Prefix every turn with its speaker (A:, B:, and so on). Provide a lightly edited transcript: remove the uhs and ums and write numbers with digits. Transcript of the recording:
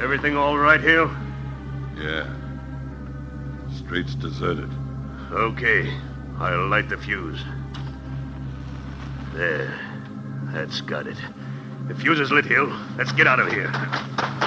A: Everything all right, Hill?
B: Yeah. Street's deserted.
A: Okay. I'll light the fuse. There. That's got it. The fuse is lit, Hill. Let's get out of here.